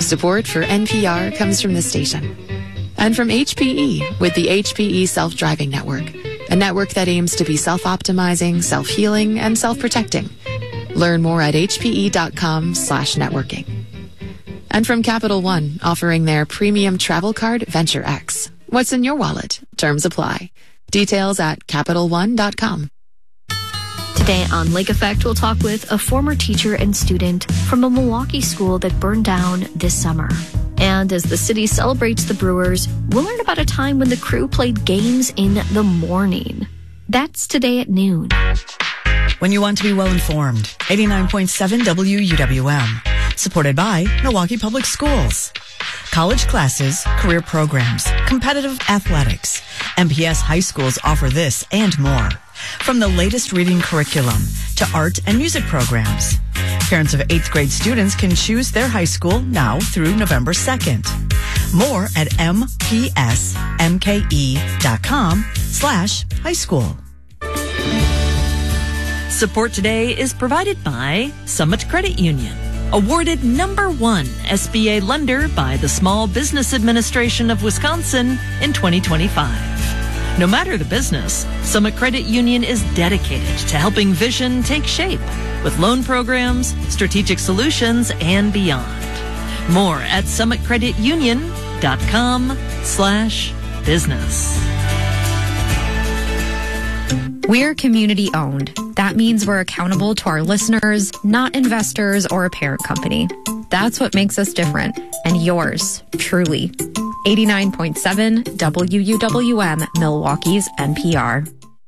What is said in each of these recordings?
Support for NPR comes from the station. And from HPE with the HPE Self-Driving Network, a network that aims to be self-optimizing, self-healing, and self-protecting. Learn more at hpe.com/networking. And from Capital One, offering their premium travel card, Venture X. What's in your wallet? Terms apply. Details at CapitalOne.com. Today on Lake Effect, we'll talk with a former teacher and student from a Milwaukee school that burned down this summer. And as the city celebrates the Brewers, we'll learn about a time when the crew played games in the morning. That's today at noon. When you want to be well informed, 89.7 WUWM. Supported by Milwaukee Public Schools. College classes, career programs, competitive athletics. MPS high schools offer this and more. From the latest reading curriculum to art and music programs. Parents of 8th grade students can choose their high school now through November 2nd. More at mpsmke.com/high school. Support today is provided by Summit Credit Union. Awarded #1 SBA lender by the Small Business Administration of Wisconsin in 2025. No matter the business, Summit Credit Union is dedicated to helping vision take shape with loan programs, strategic solutions, and beyond. More at summitcreditunion.com/business. We're community owned. That means we're accountable to our listeners, not investors or a parent company. That's what makes us different, and yours, truly. 89.7 WUWM, Milwaukee's NPR.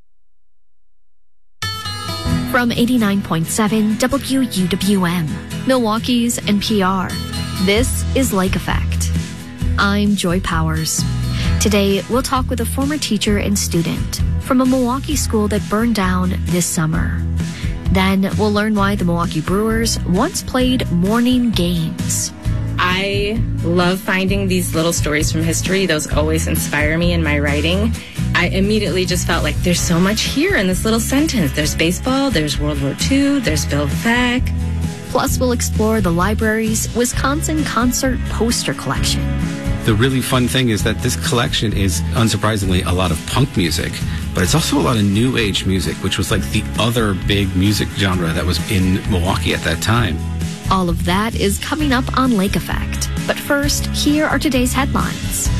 From 89.7 WUWM, Milwaukee's NPR, this is Lake Effect. I'm Joy Powers. Today, we'll talk with a former teacher and student from a Milwaukee school that burned down this summer. Then we'll learn why the Milwaukee Brewers once played morning games. I love finding these little stories from history. Those always inspire me in my writing. I immediately just felt like there's so much here in this little sentence. There's baseball, there's World War II, there's Bill Veeck. Plus, we'll explore the library's Wisconsin Concert Poster Collection. The really fun thing is that this collection is, unsurprisingly, a lot of punk music, but it's also a lot of new age music, which was like the other big music genre that was in Milwaukee at that time. All of that is coming up on Lake Effect. But first, here are today's headlines.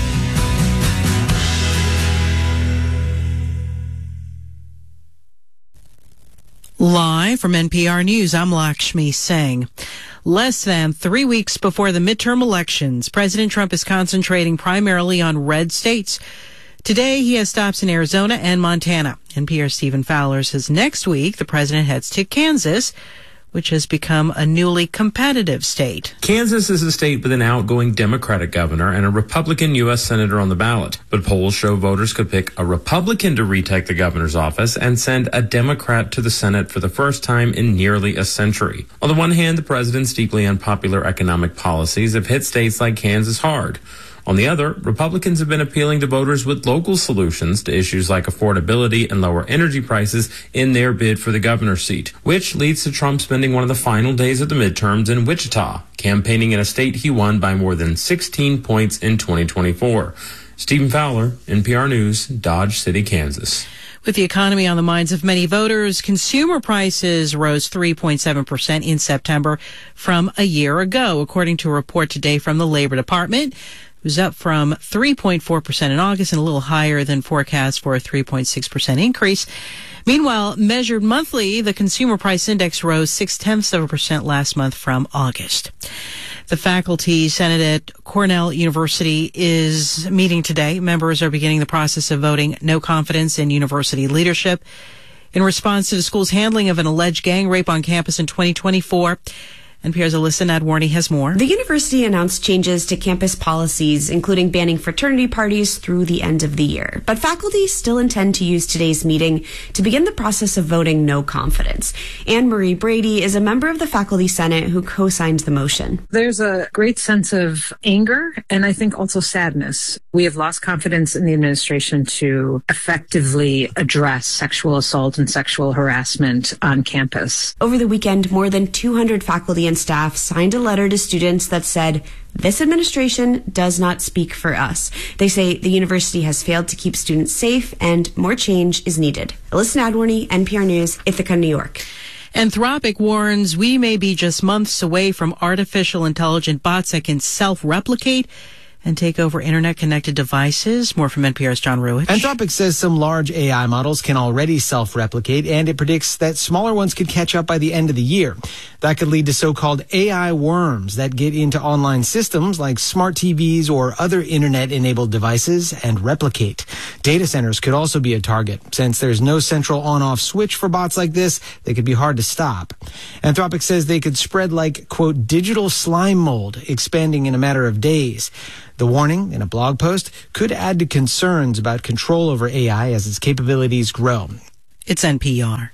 Live from NPR News, I'm Lakshmi Singh. Less than 3 weeks before the midterm elections, President Trump is concentrating primarily on red states. Today, he has stops in Arizona and Montana. NPR's Stephen Fowler says next week, the president heads to Kansas, which has become a newly competitive state. Kansas is a state with an outgoing Democratic governor and a Republican U.S. senator on the ballot. But polls show voters could pick a Republican to retake the governor's office and send a Democrat to the Senate for the first time in nearly a century. On the one hand, the president's deeply unpopular economic policies have hit states like Kansas hard. On the other, Republicans have been appealing to voters with local solutions to issues like affordability and lower energy prices in their bid for the governor's seat, which leads to Trump spending one of the final days of the midterms in Wichita, campaigning in a state he won by more than 16 points in 2024. Stephen Fowler, NPR News, Dodge City, Kansas. With the economy on the minds of many voters, consumer prices rose 3.7% in September from a year ago, according to a report today from the Labor Department. It was up from 3.4% in August and a little higher than forecast for a 3.6% increase. Meanwhile, measured monthly, the consumer price index rose 0.6% last month from August. The faculty senate at Cornell University is meeting today. Members are beginning the process of voting no confidence in university leadership in response to the school's handling of an alleged gang rape on campus in 2024. NPR's Alyssa Nadwarny has more. The university announced changes to campus policies, including banning fraternity parties through the end of the year. But faculty still intend to use today's meeting to begin the process of voting no confidence. Anne Marie Brady is a member of the faculty senate who co-signed the motion. There's a great sense of anger and I think also sadness. We have lost confidence in the administration to effectively address sexual assault and sexual harassment on campus. Over the weekend, more than 200 faculty and and staff signed a letter to students that said, "This administration does not speak for us." They say the university has failed to keep students safe and more change is needed. Alyssa Nadworny, NPR News, Ithaca, New York. Anthropic warns we may be just months away from artificial intelligent bots that can self-replicate and take over internet-connected devices. More from NPR's John Ruich. Anthropic says some large AI models can already self-replicate, and it predicts that smaller ones could catch up by the end of the year. That could lead to so-called AI worms that get into online systems like smart TVs or other internet-enabled devices and replicate. Data centers could also be a target. Since there's no central on-off switch for bots like this, they could be hard to stop. Anthropic says they could spread like, quote, digital slime mold, expanding in a matter of days. The warning in a blog post could add to concerns about control over AI as its capabilities grow. It's NPR.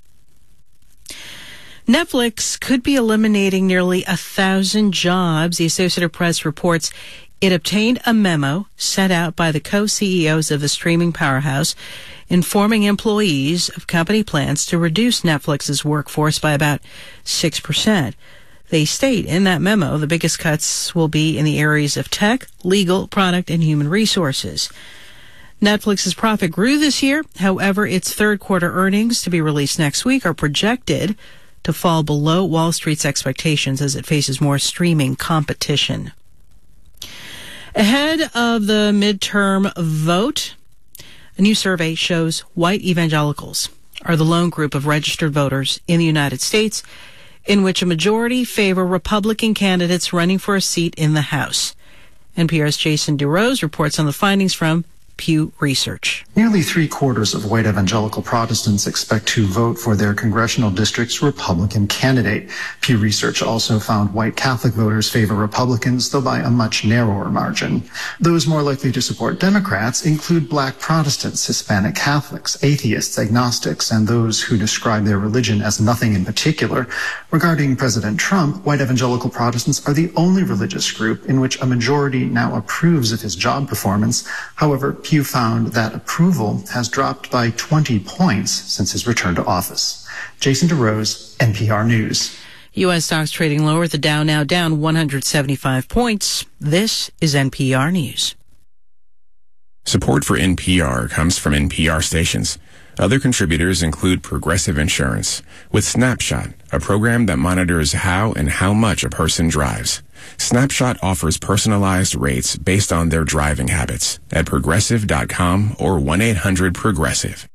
Netflix could be eliminating nearly 1,000 jobs. The Associated Press reports it obtained a memo sent out by the co-CEOs of the streaming powerhouse informing employees of company plans to reduce Netflix's workforce by about 6%. They state in that memo the biggest cuts will be in the areas of tech, legal, product, and human resources. Netflix's profit grew this year. However, its third quarter earnings to be released next week are projected to fall below Wall Street's expectations as it faces more streaming competition. Ahead of the midterm vote, a new survey shows white evangelicals are the lone group of registered voters in the United States in which a majority favor Republican candidates running for a seat in the House. NPR's Jason DeRose reports on the findings from Pew Research. Nearly 3/4 of white evangelical Protestants expect to vote for their congressional district's Republican candidate. Pew Research also found white Catholic voters favor Republicans, though by a much narrower margin. Those more likely to support Democrats include black Protestants, Hispanic Catholics, atheists, agnostics, and those who describe their religion as nothing in particular. Regarding President Trump, white evangelical Protestants are the only religious group in which a majority now approves of his job performance. However, Pew found that approval has dropped by 20 points since his return to office. Jason DeRose, NPR News. U.S. stocks trading lower. The Dow now down 175 points. This is NPR News. Support for NPR comes from NPR stations. Other contributors include Progressive Insurance, with Snapshot, a program that monitors how and how much a person drives. Snapshot offers personalized rates based on their driving habits at Progressive.com or 1-800-PROGRESSIVE.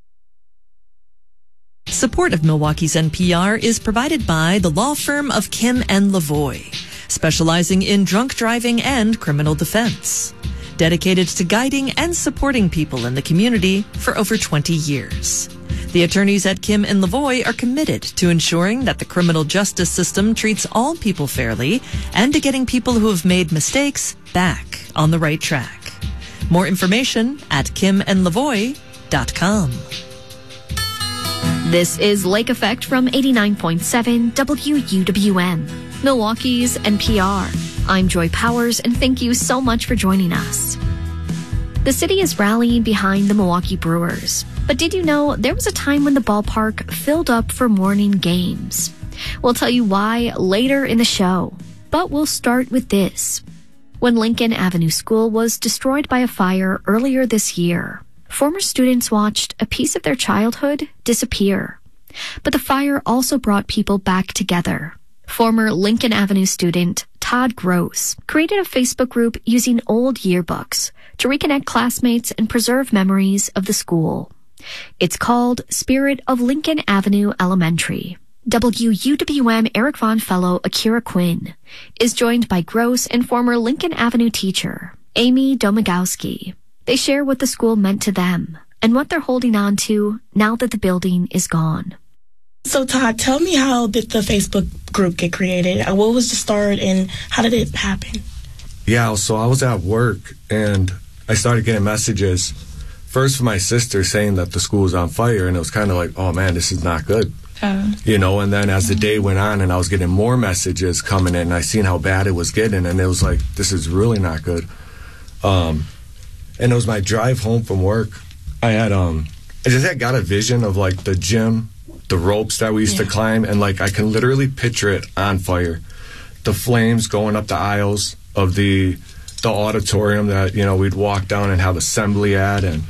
Support of Milwaukee's NPR is provided by the law firm of Kim and Lavoie, specializing in drunk driving and criminal defense. Dedicated to guiding and supporting people in the community for over 20 years. The attorneys at Kim and Lavoie are committed to ensuring that the criminal justice system treats all people fairly and to getting people who have made mistakes back on the right track. More information at kimandlavoie.com. This is Lake Effect from 89.7 WUWM, Milwaukee's NPR. I'm Joy Powers, and thank you so much for joining us. The city is rallying behind the Milwaukee Brewers. But did you know there was a time when the ballpark filled up for morning games? We'll tell you why later in the show. But we'll start with this. When Lincoln Avenue School was destroyed by a fire earlier this year, former students watched a piece of their childhood disappear. But the fire also brought people back together. Former Lincoln Avenue student Todd Gross created a Facebook group using old yearbooks to reconnect classmates and preserve memories of the school. It's called Spirit of Lincoln Avenue Elementary. WUWM Eric Von Fellow Akira Quinn is joined by Gross and former Lincoln Avenue teacher Amy Domagowski. They share what the school meant to them and what they're holding on to now that the building is gone. So Todd, tell me, how did the Facebook group get created? What was the start and how did it happen? Yeah, so I was at work and I started getting messages first from my sister saying that the school was on fire, and it was kind of like, oh man, this is not good. You know, and then as the day went on and I was getting more messages coming in and I seen how bad it was getting, and it was like, this is really not good. And it was my drive home from work. I just had got a vision of like the gym, the ropes that we used to climb, and like I can literally picture it on fire. the flames going up the aisles of the auditorium that, you know, we'd walk down and have assembly at, and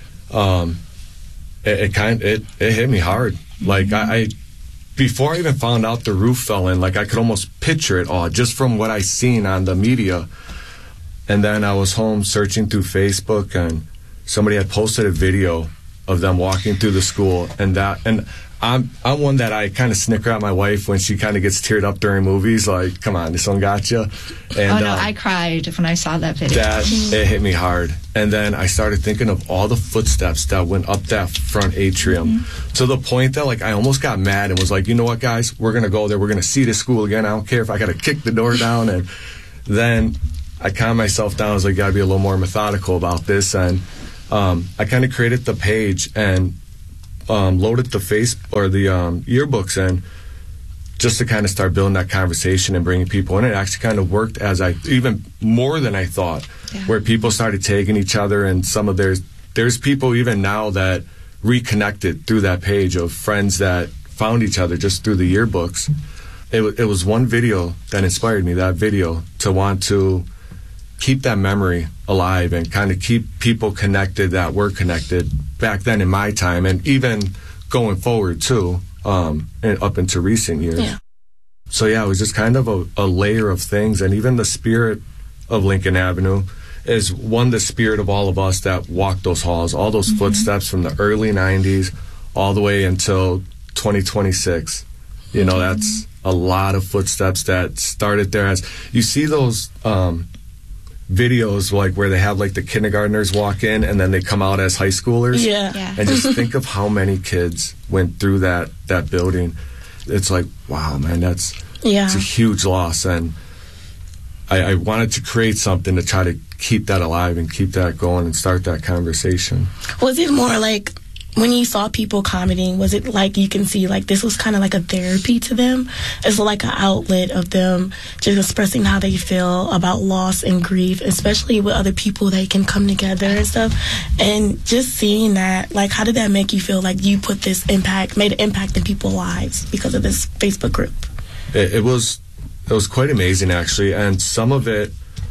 it hit me hard. Like, I before I even found out the roof fell in, like, I could almost picture it all just from what I seen on the media. And then I was home searching through Facebook, and somebody had posted a video of them walking through the school, and I'm one that I kind of snicker at my wife when she kind of gets teared up during movies, like, come on, this one got you. And, I cried when I saw that video. It hit me hard. And then I started thinking of all the footsteps that went up that front atrium, to the point that, like, I almost got mad and was like, you know what, guys, we're going to go there. We're going to see this school again. I don't care if I got to kick the door down. And then I calmed myself down. I was like, got to be a little more methodical about this. And I kind of created the page and loaded the yearbooks in, just to kind of start building that conversation and bringing people in. It actually kind of worked even more than I thought, where people started tagging each other, and there's people even now that reconnected through that page of friends that found each other just through the yearbooks. It was one video that inspired me, that video, to want to keep that memory alive and kind of keep people connected that were connected back then in my time, and even going forward too, and up into recent years. Yeah. So yeah, it was just kind of a layer of things. And even the spirit of Lincoln Avenue is the spirit of all of us that walked those halls, all those footsteps from the early 90s all the way until 2026. You know, that's a lot of footsteps that started there. As you see those videos, like, where they have, like, the kindergartners walk in and then they come out as high schoolers. Yeah. And just think of how many kids went through that building. It's like, wow, man, it's a huge loss. And I wanted to create something to try to keep that alive and keep that going and start that conversation. Was it more like, when you saw people commenting, was it like you can see, like, this was kind of like a therapy to them? It's like an outlet of them just expressing how they feel about loss and grief, especially with other people, they can come together and stuff. And just seeing that, like, how did that make you feel, like you put this made an impact in people's lives because of this Facebook group? It was quite amazing, actually. And some of it,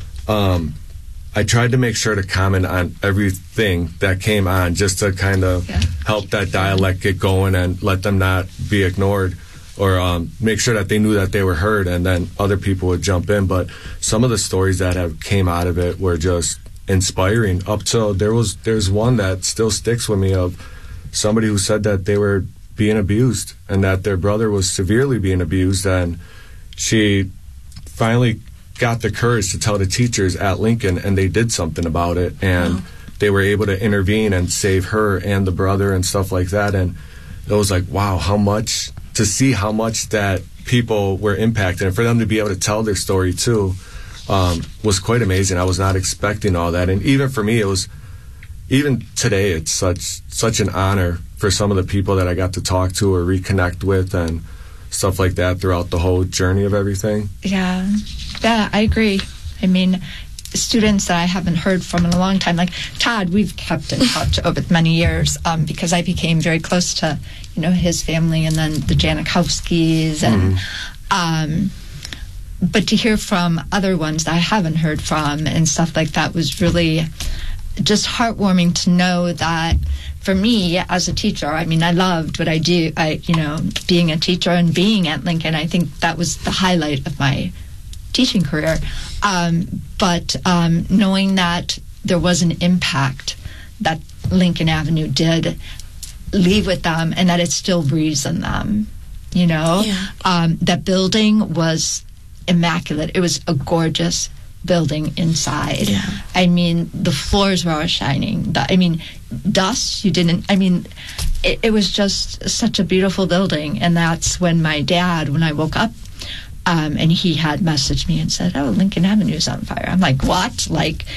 I tried to make sure to comment on everything that came on, just to kind of help that dialect get going and let them not be ignored, or make sure that they knew that they were heard, and then other people would jump in. But some of the stories that have came out of it were just inspiring. Up till there's one that still sticks with me, of somebody who said that they were being abused and that their brother was severely being abused, and she finally got the courage to tell the teachers at Lincoln, and they did something about it, and they were able to intervene and save her and the brother and stuff like that. And it was like, wow, to see how much that people were impacted, and for them to be able to tell their story too, was quite amazing. I was not expecting all that. And even for me, even today, it's such an honor for some of the people that I got to talk to or reconnect with and stuff like that throughout the whole journey of everything. Yeah, I agree. I mean, students that I haven't heard from in a long time, like Todd, we've kept in touch over many years, because I became very close to, his family, and then the Janikowskis, and but to hear from other ones that I haven't heard from and stuff like that was really just heartwarming to know that. For me, as a teacher, I mean, I loved what I do. Being a teacher and being at Lincoln, I think that was the highlight of my teaching career. But knowing that there was an impact that Lincoln Avenue did leave with them, and that it still breathes in them, that building was immaculate. It was a gorgeous building inside. Yeah. I mean, the floors were all shining. Dust, it was just such a beautiful building. And that's when my dad, when I woke up, and he had messaged me and said, "Oh, Lincoln Avenue's on fire." I'm like, what?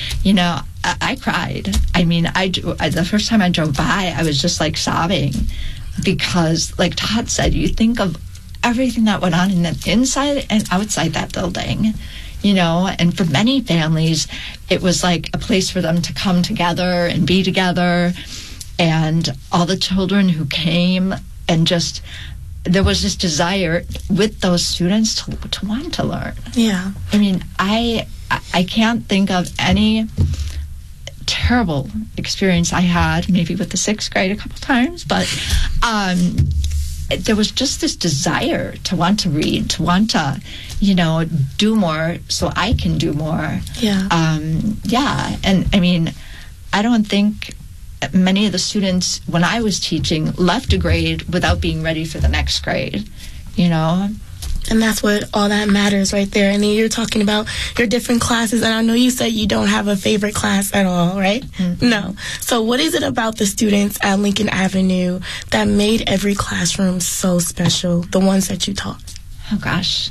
I cried. I mean, the first time I drove by, I was just sobbing, because like Todd said, you think of everything that went on in the inside and outside that building. And for many families, it was like a place for them to come together and be together. And all the children who came, and just there was this desire with those students to want to learn. Yeah. I mean, I can't think of any terrible experience I had, maybe with the 6th grade a couple times, but there was just this desire to want to read, to want to, do more so I can do more. Yeah. Yeah. And I mean, I don't think many of the students, when I was teaching, left a grade without being ready for the next grade, And that's what all that matters right there. And then you're talking about your different classes, and I know you said you don't have a favorite class at all, right? Mm-hmm. No. So what is it about the students at Lincoln Avenue that made every classroom so special, the ones that you taught? Oh, gosh.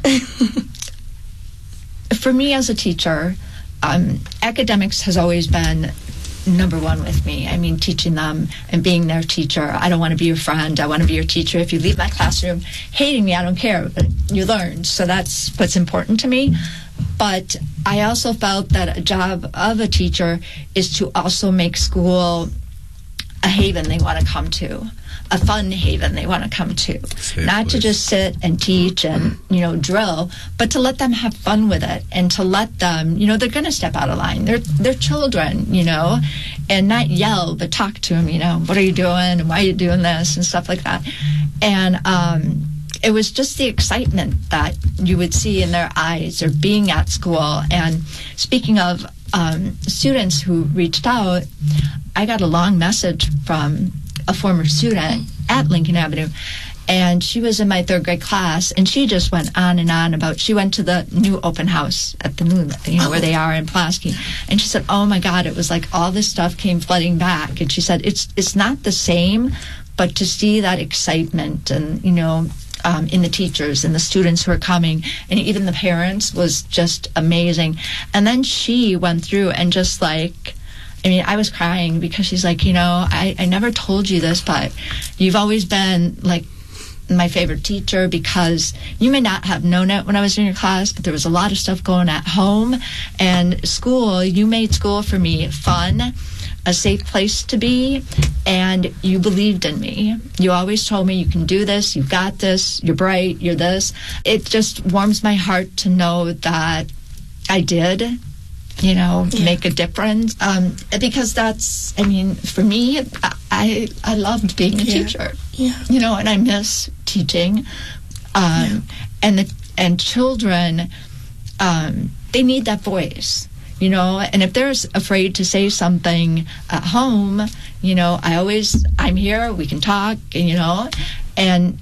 For me as a teacher, academics has always been number one with me. I mean, teaching them and being their teacher. I don't want to be your friend. I want to be your teacher. If you leave my classroom hating me, I don't care. But you learned. So that's what's important to me. But I also felt that a job of a teacher is to also make school a haven they want to come to, a fun haven they want to come to. Not to just sit and teach and, drill, but to let them have fun with it and to let them, they're going to step out of line. They're children, and not yell, but talk to them, what are you doing and why are you doing this and stuff like that. And it was just the excitement that you would see in their eyes or being at school. And speaking of students who reached out, I got a long message from a former student at Lincoln Avenue, and she was in my 3rd grade class, and she just went on and on about, she went to the new open house at the new, where they are in Pulaski, and she said, oh my God, it was like all this stuff came flooding back. And she said, it's not the same, but to see that excitement and, in the teachers and the students who are coming, and even the parents, was just amazing. And then she went through and just I was crying because she's like, I never told you this, but you've always been my favorite teacher because you may not have known it when I was in your class, but there was a lot of stuff going at home and school. You made school for me fun, a safe place to be, and you believed in me. You always told me you can do this, you've got this, you're bright, you're this. It just warms my heart to know that I did, make a difference. Because that's, for me, I loved being a teacher. Yeah. And I miss teaching. And children, they need that voice. And if they're afraid to say something at home, I'm here, we can talk, and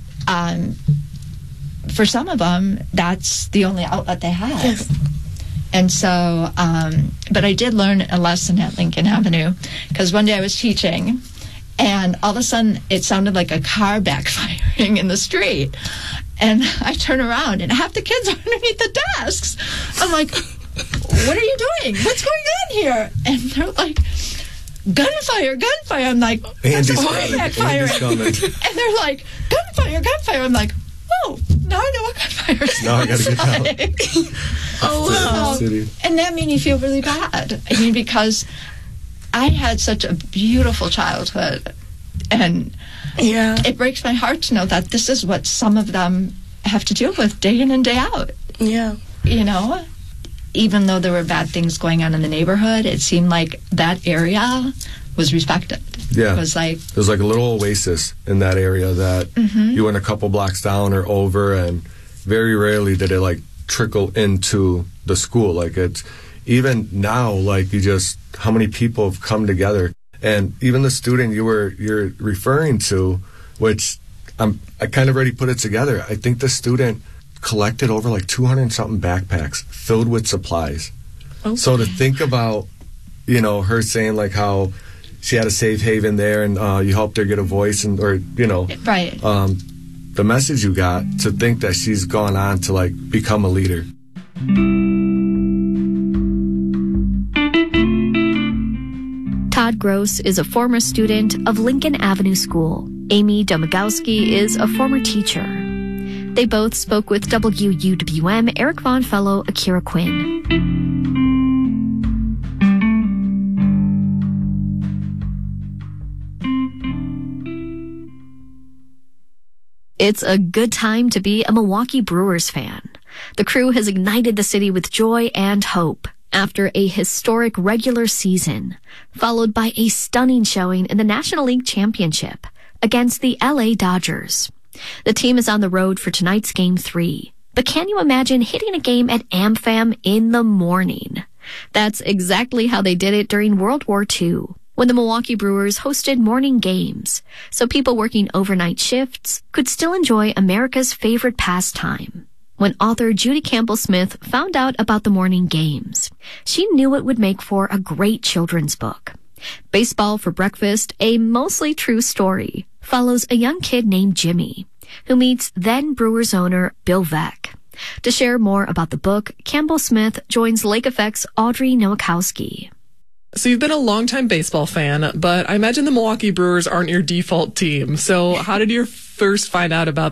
for some of them, that's the only outlet they have. Yes. And so, but I did learn a lesson at Lincoln Avenue, because one day I was teaching, and all of a sudden it sounded like a car backfiring in the street. And I turn around, and half the kids are underneath the desks. I'm like, what are you doing? What's going on here? And they're like, gunfire. I'm like, that's a car backfiring. And they're like, gunfire. I'm like, oh, now I know what gunfire is. Now I got to get out. Oh, wow. And that made me feel really bad. Because I had such a beautiful childhood. And it breaks my heart to know that this is what some of them have to deal with day in and day out. Yeah. Even though there were bad things going on in the neighborhood, it seemed like that area was respected. Yeah. It was like there's like a little oasis in that area that you went a couple blocks down or over, and very rarely did it trickle into the school. It's even now, how many people have come together. And even the student you're referring to, which I kind of already put it together. I think the student collected over 200 and something backpacks filled with supplies. Okay. So to think about, her saying how she had a safe haven there, and you helped her get a voice, right. The message you got, to think that she's gone on to become a leader. Todd Gross is a former student of Lincoln Avenue School. Amy Domagowski is a former teacher. They both spoke with WUWM Eric Von Fellow, Akira Quinn. It's a good time to be a Milwaukee Brewers fan. The crew has ignited the city with joy and hope after a historic regular season, followed by a stunning showing in the National League Championship against the LA Dodgers. The team is on the road for tonight's Game 3. But can you imagine hitting a game at AmFam in the morning? That's exactly how they did it during World War II, when the Milwaukee Brewers hosted morning games, so people working overnight shifts could still enjoy America's favorite pastime. When author Judy Campbell Smith found out about the morning games, she knew it would make for a great children's book. Baseball for Breakfast, a mostly true story, follows a young kid named Jimmy, who meets then Brewers owner Bill Veeck. To share more about the book, Campbell Smith joins Lake Effect's Audrey Nowakowski. So you've been a longtime baseball fan, but I imagine the Milwaukee Brewers aren't your default team. So how did you first find out about